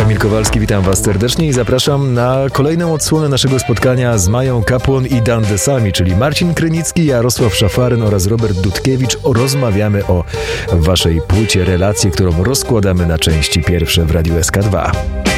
Kamil Kowalski, witam Was serdecznie i zapraszam na kolejną odsłonę naszego spotkania z Mają Kapłon i Dandesami, czyli Marcin Krynicki, Jarosław Szafaryn oraz Robert Dudkiewicz. Rozmawiamy o Waszej płycie Relacje, którą rozkładamy na części pierwsze w Radiu SK2.